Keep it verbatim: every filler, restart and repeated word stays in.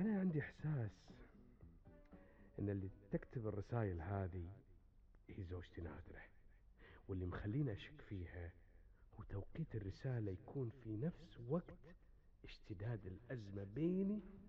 أنا عندي إحساس إن اللي تكتب الرسايل هذه هي زوجتي نادرة، واللي مخليني أشك فيها وتوقيت الرسالة يكون في نفس وقت اشتداد الأزمة بيني